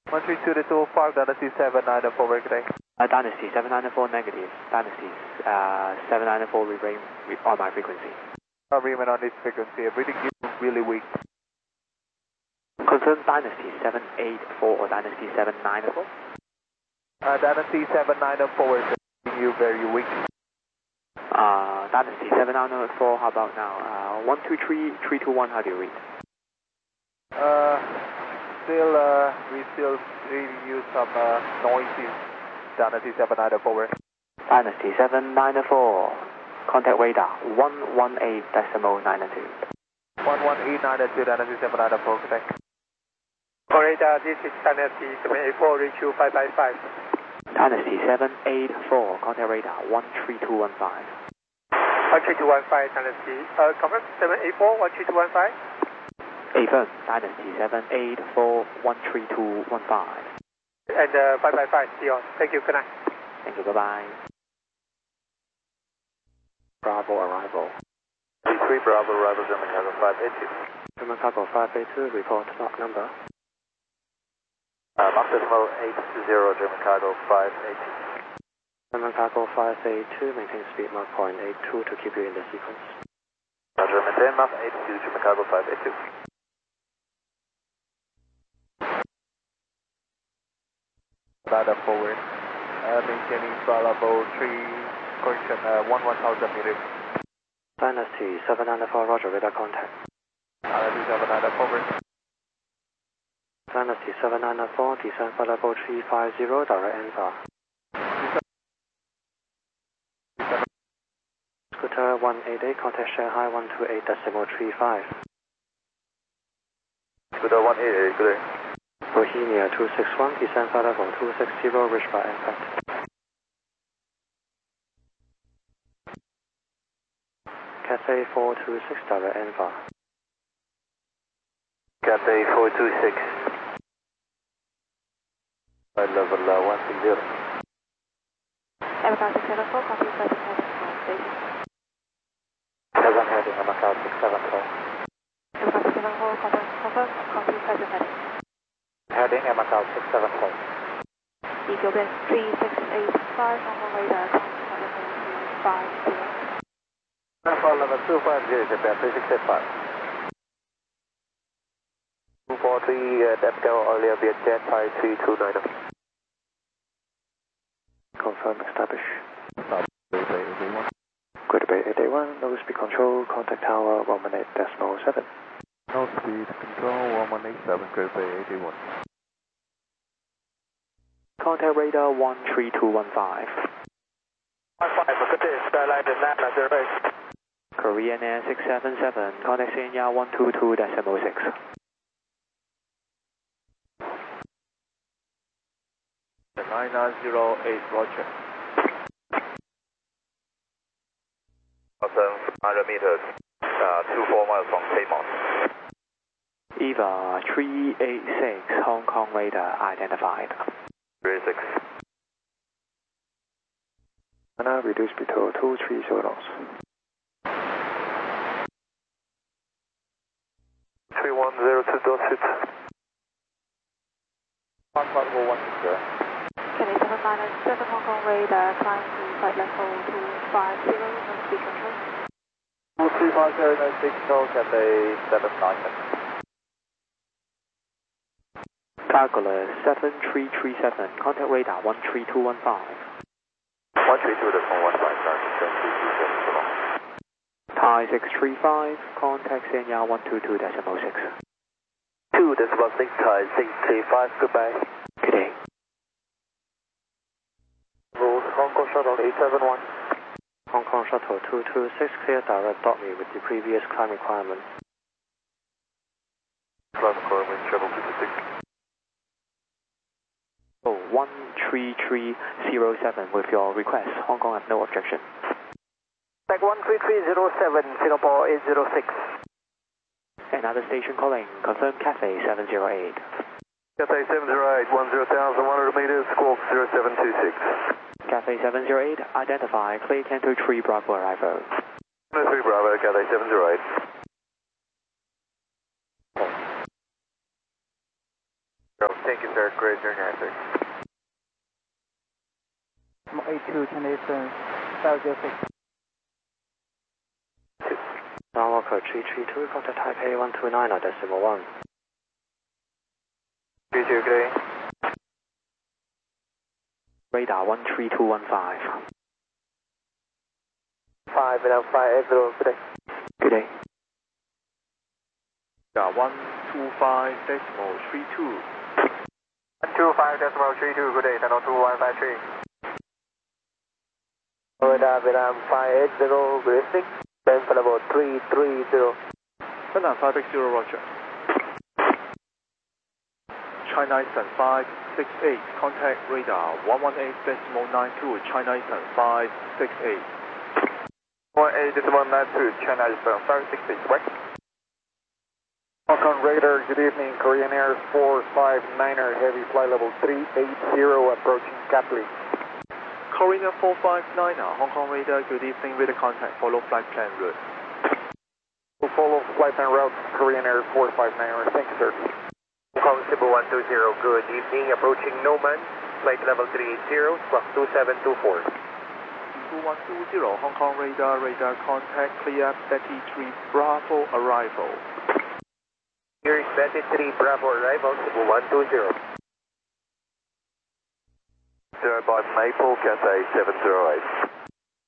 132 to 205, Dynasty 794, very good day. Dynasty 794 negative. Dynasty 794 remain on my frequency. Remain on this frequency, reading you really weak. Confirm Dynasty 784 or Dynasty 794? Dynasty 794 is reading you very weak. Dynasty 794, how about now? 123321, how do you read? We still reading you some noisy. Dynasty 794. Dynasty 794, contact radar 118.992. 118.992, Dynasty 794, good day. Radar, this is Dynasty 784, reach you 555. Dynasty 784, contact radar 13215. 13215, Dynasty. Confirm 784, 13215. Affirm, Dynasty 784, 13215. And 555, see you on. Thank you, good night. Thank you, bye-bye. Bravo arrival. 3 Bravo arrival, German Cargo 582. German Cargo 582, report block number. Mach decimal 80, German Cargo 582. German Cargo 582, maintain speed Mach 0.82 to keep you in the sequence. Roger, maintain Mach 82, German Cargo 582. Radar forward, maintaining Bravo 3, correction, 1000 meters. Dynasty 794, roger, radar contact. Dynasty 794, forward. Dynasty 794, descend for level 350, direct answer. Scooter 188, contact Shanghai 128.35. Scooter 188, good day. Bohemia 261, descend for level 260, reach by impact. Cathay 426, direct answer. Cathay 426. Level 160. Macau 674, copy present heading from station. Present heading, Macau 674. Macau 674, confirm, copy present heading. Heading, Macau 674. Ethiopian 3685, normal radar, contact level 250. Alpha level 250, Japan 3685. 243, Depco, earlier Vietjet, Thai 3290. Confirm, establish. Great Bay 881, no speed control, contact tower 118.7. No speed control, 1187, Great Bay 881. Contact radar 13215. 15, good day, Skyline, Atlanta, 08. Korean Air 677, contact Senya 122.06. 9908, Roger. 1,500 meters, 24 miles from Taymont. EVA 386, Hong Kong radar identified. 36. And now reduce speed to 230 knots. 3102.6. 15160. Cathay 797, Hong Kong radar, climb to flight level 250, no speed control. 2350, no signal, Cathay 797. Cargola 7337, contact radar 13215. 132.15, Thai 635, contact Senya 122.06. 2.6, Thai 635, goodbye. Good day. Hong Kong Shuttle 871. Hong Kong Shuttle 226, clear direct dot me with the previous climb requirement. Climb requirement, Shuttle 226. 13307 with your request. Hong Kong has no objection. Tag 13307, Singapore 806. Another station calling. Confirm Cathay 708. Cathay 708, 10,100 meters, squawk 0726. Cathay 708, identify, clear Canto 3 Bravo arrival. 3 Bravo, Cathay 708. Thank you, sir. Great journey, sir. 82, China Eastern 506. Walker 332, contact Taipei 129.1. 32, good day. Radar 13215. 5 and 580, good day. Good day. Yeah, 125.32. 125.32, good day, channel 2153. Radar Vietnam 580, good evening. Then for about 330. Vietnam 560, roger. China Eastern 568, contact radar 118.92, China Eastern 568. 18.92, China Eastern 568, wait. Hong Kong radar, good evening, Korean Air 459er, heavy flight level 380, approaching Catley. Korean Air 459er, Hong Kong radar, good evening, with the contact, follow flight plan route. We'll follow flight plan route, Korean Air 459er, thank you, sir. Hong Kong Cebu 120, good evening, approaching Noman, flight level 380, squawk 2724. 2120, Hong Kong radar, radar contact, clear, Betty 3 Bravo arrival. Here is Betty 3 Bravo arrival, Cebu 120. 05 Maple, Cathay 708.